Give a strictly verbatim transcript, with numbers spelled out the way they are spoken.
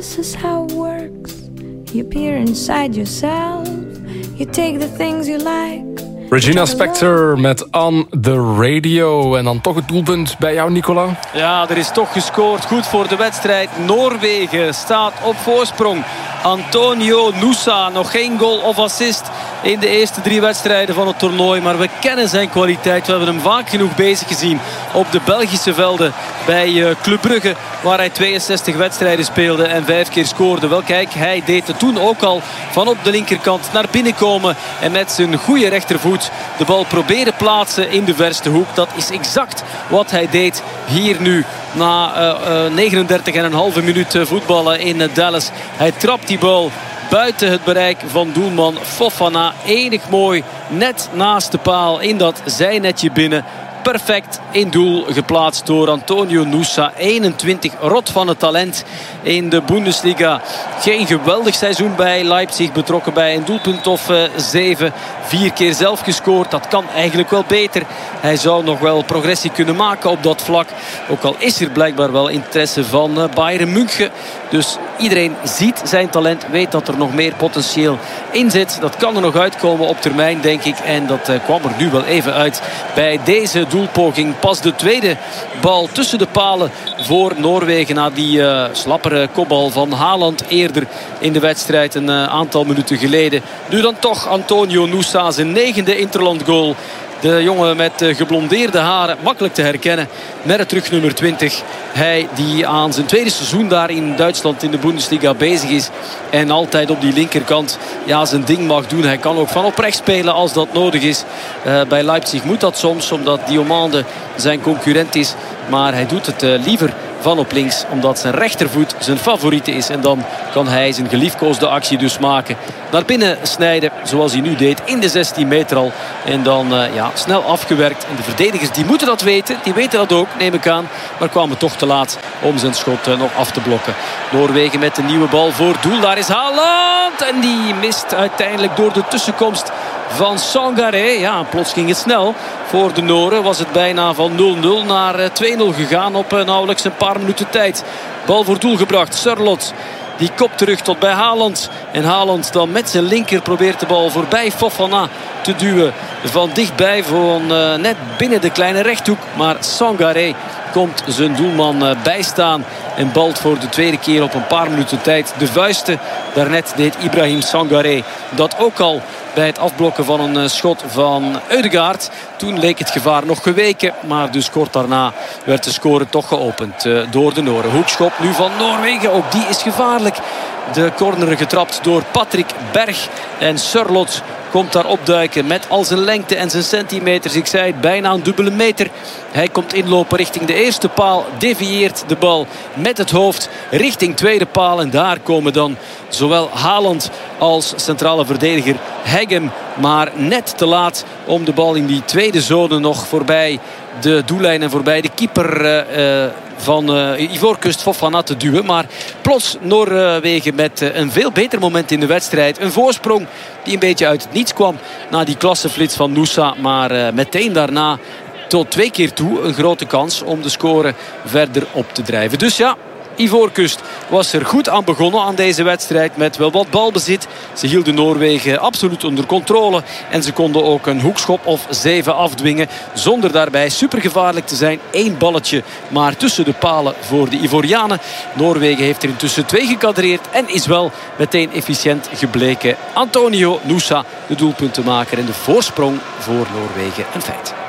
This is how it works. You peer inside yourself. You take the things you like. Regina Spektor met On The Radio. En dan toch het doelpunt bij jou, Nicola. Ja, er is toch gescoord. Goed voor de wedstrijd. Noorwegen staat op voorsprong. Antonio Nusa, nog geen goal of assist in de eerste drie wedstrijden van het toernooi. Maar we kennen zijn kwaliteit. We hebben hem vaak genoeg bezig gezien op de Belgische velden bij Club Brugge, waar hij tweeënzestig wedstrijden speelde en vijf keer scoorde. Wel kijk, hij deed het toen ook al van op de linkerkant naar binnen komen en met zijn goede rechtervoet de bal proberen plaatsen in de verste hoek. Dat is exact wat hij deed hier nu na uh, uh, negenendertig en een halve minuut voetballen in uh, Dallas. Hij trapt die bal buiten het bereik van doelman Fofana. Enig mooi, net naast de paal in dat zijnetje binnen. Perfect in doel geplaatst door Antonio Nusa. eenentwintig, rot van het talent in de Bundesliga. Geen geweldig seizoen bij Leipzig. Betrokken bij een doelpunt of uh, zeven. Vier keer zelf gescoord. Dat kan eigenlijk wel beter. Hij zou nog wel progressie kunnen maken op dat vlak. Ook al is er blijkbaar wel interesse van uh, Bayern München. Dus iedereen ziet zijn talent. Weet dat er nog meer potentieel in zit. Dat kan er nog uitkomen op termijn, denk ik. En dat uh, kwam er nu wel even uit bij deze doelpoging. Pas de tweede bal tussen de palen voor Noorwegen na die uh, slappere kopbal van Haaland eerder in de wedstrijd een uh, aantal minuten geleden. Nu dan toch Antonio Nusa, zijn negende interlandgoal. De jongen met de geblondeerde haren, makkelijk te herkennen. Met terug nummer twintig. Hij die aan zijn tweede seizoen daar in Duitsland in de Bundesliga bezig is. En altijd op die linkerkant ja, zijn ding mag doen. Hij kan ook van op rechts spelen als dat nodig is. Uh, bij Leipzig moet dat soms, omdat Diomande zijn concurrent is. Maar hij doet het uh, liever van op links, omdat zijn rechtervoet zijn favoriete is. En dan kan hij zijn geliefkoosde actie dus maken. Naar binnen snijden, zoals hij nu deed, in de zestien meter al. En dan uh, ja, snel afgewerkt. En de verdedigers die moeten dat weten. Die weten dat ook, neem ik aan. Maar kwamen toch te laat om zijn schot uh, nog af te blokken. Noorwegen met een nieuwe bal voor doel. Daar is Haaland. En die mist uiteindelijk door de tussenkomst van Sangaré. Ja, plots ging het snel. Voor de Noren was het bijna van nul nul naar twee nul gegaan op uh, nauwelijks een paar minuten tijd. Bal voor doel gebracht. Sørloth. Die kop terug tot bij Haaland. En Haaland dan met zijn linker probeert de bal voorbij Fofana te duwen. Van dichtbij, van uh, net binnen de kleine rechthoek. Maar Sangaré komt zijn doelman uh, bijstaan. En balt voor de tweede keer op een paar minuten tijd de vuisten. Daarnet deed Ibrahim Sangaré dat ook al bij het afblokken van een schot van Ødegaard. Toen leek het gevaar nog geweken. Maar dus kort daarna werd de score toch geopend uh, door de Noren. Hoekschop nu van Noorwegen. Ook die is gevaarlijk. De corner getrapt door Patrick Berg. En Sørloth komt daar opduiken met al zijn lengte en zijn centimeters. Ik zei het, bijna een dubbele meter. Hij komt inlopen richting de eerste paal. Devieert de bal met het hoofd richting tweede paal. En daar komen dan zowel Haaland als centrale verdediger Hegem. Maar net te laat om de bal in die tweede zone nog voorbij de doellijn en voorbij de keeper uh, uh, van uh, Ivoorkust Fofana te duwen. Maar plots Noorwegen met uh, een veel beter moment in de wedstrijd. Een voorsprong die een beetje uit het niets kwam na die klasseflits van Nusa. Maar uh, meteen daarna tot twee keer toe een grote kans om de score verder op te drijven. Dus ja, Ivoorkust was er goed aan begonnen aan deze wedstrijd met wel wat balbezit. Ze hielden Noorwegen absoluut onder controle. En ze konden ook een hoekschop of zeven afdwingen zonder daarbij supergevaarlijk te zijn. Eén balletje maar tussen de palen voor de Ivorianen. Noorwegen heeft er intussen twee gekadreerd en is wel meteen efficiënt gebleken. Antonio Nusa, de doelpuntenmaker, en de voorsprong voor Noorwegen een feit.